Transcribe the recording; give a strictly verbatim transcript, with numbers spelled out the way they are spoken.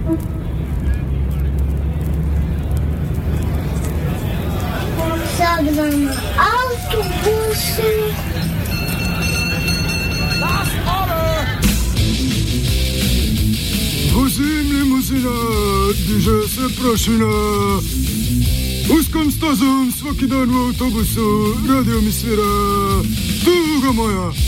Zabrano autobusy. Vozím limuzina, diže se prašina. Uskom stazom svaki dan u autobusu radio mi svira Tuga moja.